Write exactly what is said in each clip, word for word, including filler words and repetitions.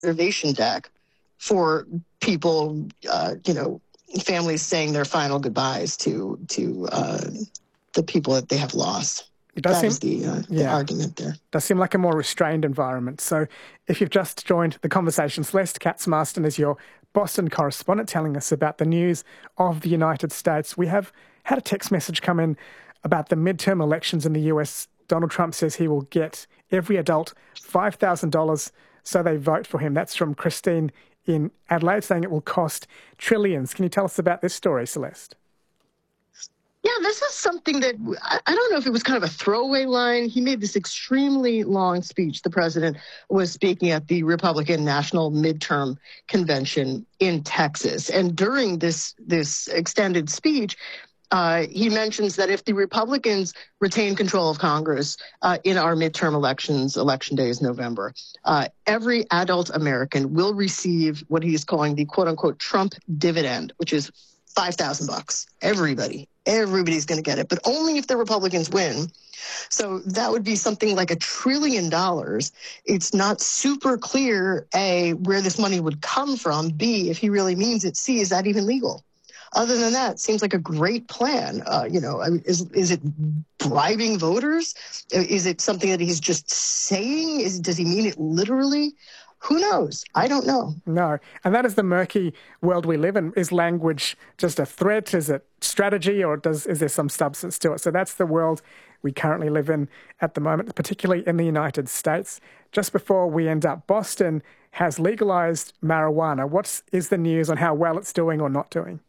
reservation deck for people, uh, you know, families saying their final goodbyes to to uh, the people that they have lost. It does that seem, is the, uh, the yeah, argument there. Does seem like a more restrained environment. So if you've just joined the conversation, Celeste Katz-Marston is your Boston correspondent telling us about the news of the United States. We have had a text message come in about the midterm elections in the U S. Donald Trump says he will get every adult five thousand dollars so they vote for him. That's from Christine in Adelaide, saying it will cost trillions. Can you tell us about this story, Celeste? Yeah, this is something that I, I don't know if it was kind of a throwaway line. He made this extremely long speech. The president was speaking at the Republican National Midterm Convention in Texas. And during this, this extended speech, Uh, he mentions that if the Republicans retain control of Congress uh, in our midterm elections, election day is November, uh, every adult American will receive what he's calling the quote unquote Trump dividend, which is five thousand bucks. Everybody, everybody's going to get it, but only if the Republicans win. So that would be something like a trillion dollars. It's not super clear, A, where this money would come from, B, if he really means it, C, is that even legal? Other than that, it seems like a great plan. Uh, you know, I mean, is is it bribing voters? Is it something that he's just saying? Is does he mean it literally? Who knows? I don't know. No. And that is the murky world we live in. Is language just a threat? Is it strategy, or does is there some substance to it? So that's the world we currently live in at the moment, particularly in the United States. Just before we end up, Boston has legalized marijuana. What is the news on how well it's doing or not doing?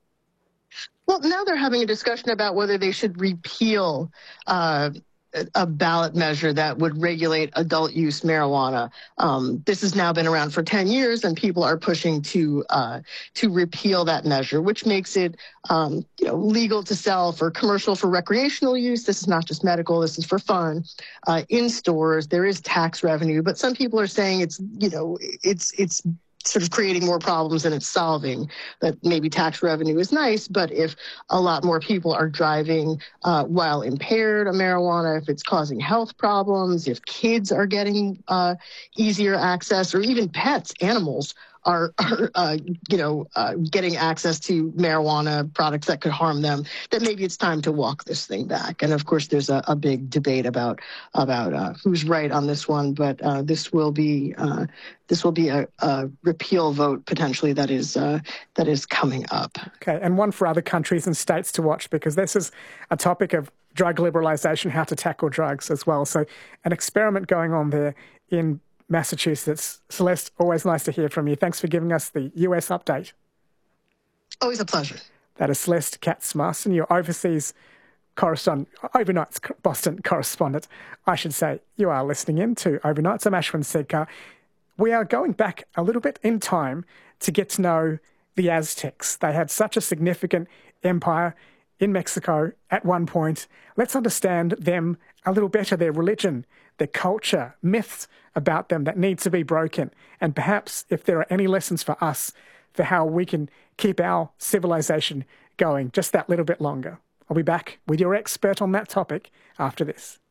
Well, now they're having a discussion about whether they should repeal uh, a ballot measure that would regulate adult use marijuana. Um, this has now been around for ten years, and people are pushing to uh, to repeal that measure, which makes it um, you know legal to sell for commercial, for recreational use. This is not just medical. This is for fun. Uh, in stores, there is tax revenue, but some people are saying it's you know it's it's. sort of creating more problems than it's solving. That maybe tax revenue is nice, but if a lot more people are driving uh, while impaired on marijuana, if it's causing health problems, if kids are getting uh, easier access, or even pets, animals, are, are uh, you know, uh, getting access to marijuana products that could harm them, that maybe it's time to walk this thing back. And of course, there's a, a big debate about about uh, who's right on this one, but uh, this will be uh, this will be a, a repeal vote potentially that is uh, that is coming up. Okay, and one for other countries and states to watch, because this is a topic of drug liberalisation, how to tackle drugs as well. So an experiment going on there in Massachusetts. Celeste, always nice to hear from you. Thanks for giving us the U S update. Always a pleasure. That is Celeste Katz-Marston, your overseas correspondent, overnight Boston correspondent, I should say. You are listening in to Overnights. I'm Ashwin Sedkar. We are going back a little bit in time to get to know the Aztecs. They had such a significant empire in Mexico at one point. Let's understand them a little better, their religion, their culture, myths about them that need to be broken. And perhaps if there are any lessons for us for how we can keep our civilization going just that little bit longer. I'll be back with your expert on that topic after this.